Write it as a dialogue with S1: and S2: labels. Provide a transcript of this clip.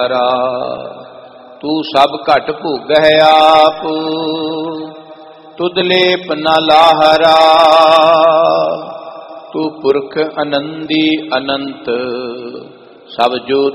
S1: ਤੂੰ ਸਭ ਘਟ ਭੋਗਹਿ ਆਪ, ਤੁਧ ਲੇਪ ਨ ਲਾਹਰਾ। ਤੂੰ ਪੁਰਖ ਅਨੰਦੀ ਅਨੰਤ, ਸਭ ਜੋ